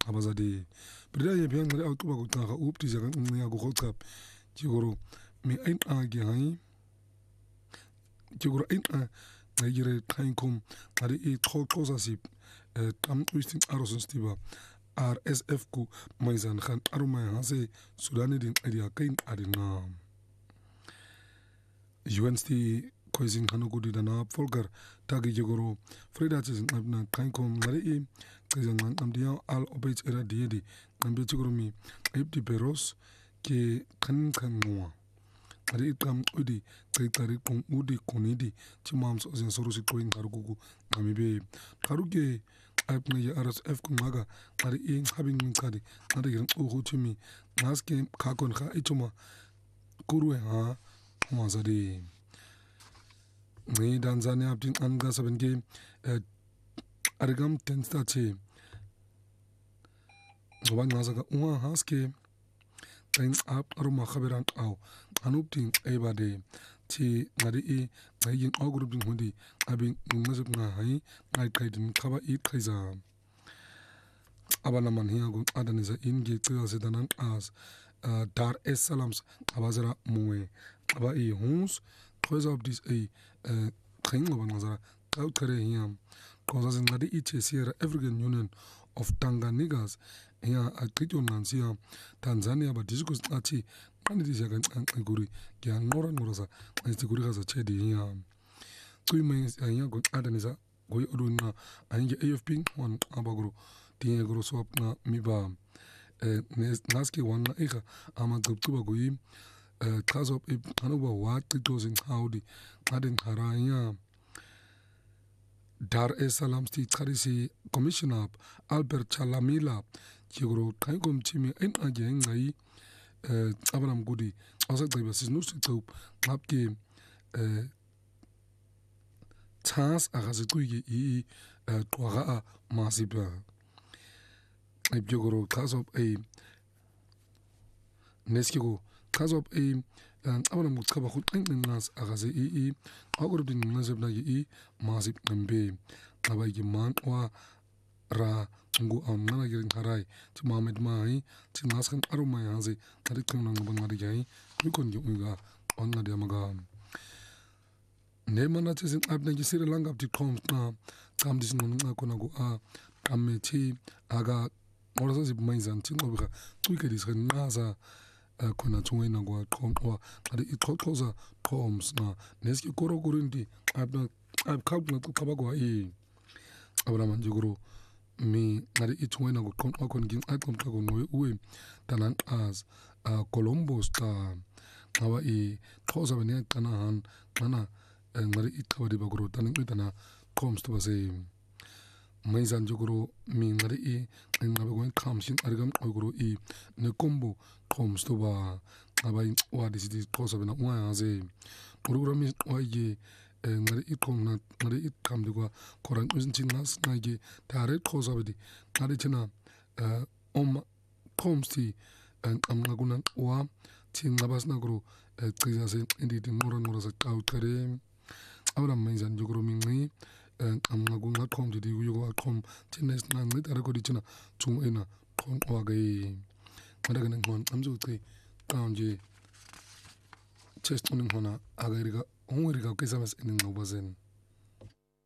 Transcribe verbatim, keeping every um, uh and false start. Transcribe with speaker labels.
Speaker 1: abazade brida ye byan ngari awtuba ko tanga upti jaga ngiya ko khotsap jigoro mi ain agi hai jigoro ain a ngayire thainkom ngari I khokhosa sip tam twisting aroson stiba R S F ku maizan khan aruma hase Sudani din area kain adina U N C koizin khanu gudi dana folgar tagi jigoro freda chizin abna thainkom ngari I kizan amdia al obej era diedi ambe jigoro mi ibdi beros ke khan khan ngwa ari itam udi kaitari kong udi konidi chimams ozen sorosi toin karugu ngamibe karuge apna ya R S F kungaga ari in having kadi ari giran ohu chimi ngaske khakon kha ichuma kurwe ha mazari ni Tanzania aptin anga seven game arigam tensta che oban ngazaga uha haske kain ap aruma khaberan aw anuptin ebade ti ngari I ngayin ogurubin hundi abin ngazub nga hai ngai kaidin khaba I khaiza abana man hiya gun adaniza inge tsa sedanan as Dar es Salams abazara muwe aba I hons cause of this a khain oban ngazara kau kare hiya cause ngadi I Sierra African Union of Tanganyika hiya akito nansia Tanzania ba diskus achi ani disha kan guri kya ngora ngora ani guri gaza chedi hiya kui mai hiya gun adaniza goi oduna ani A F P one abagro tiye gro swap na miba naski wan na ika ama guptuba goi cause of anuba wat titosin haudi adin haraya Dar es Salaam sti kharisi commissioner Albert Chalamila jigro thaigom chimi en age ngai abram gudi asa daiba sisnu sitop ngapke chance agaze kuigi I twaga masiba ibjogoro cause of a neskigo cause of a abram gutskaba khut ngas agaze I agurubin ngazebna I masib nambe abaygi man wa ra ngu amna girin harai ti Mohammed mai ti naskan aruma yaze kadi kuna ngban ngadi gai mikon gi unga onna de maga ne mana ti sin abna gi Sri Lanka ti kom na kam dis non na kona go a kameti aga orasa sib mai zan ti ngobika tuike dis ren naza kona chungwe na go kom wa kadi I khokhoza koms na neski koro gorindi abna ab khab na khaba go I abra jigoro mi ngari itungwe na go kon akon gin akom ka go no uwe tanan as Columbus ta ngawa I khoza bene kana han kana ngari itawadi bagro tanin itana koms to base mai zan jigoro mi ngari I ngabe go khamshin argam ogoro I ne kombo koms to ba abai wa disidi khoza bena uwa aze programi waje ngari ikom na ngari ikam digwa koran uzintin nas nage tare khoza bedi ngari china om komsti am ngaguna wa tin ngabas nagro tsiza se indi din ngora ngora sa kau tare abra mainzan jogro mingi am ngagunga kom di yugo kom tines na ngi tare ko di china chung ena kom wa gai ngada gan ngon am ju tri kaunji chest unin hona agariga ongeriga kesamas inin ngobazen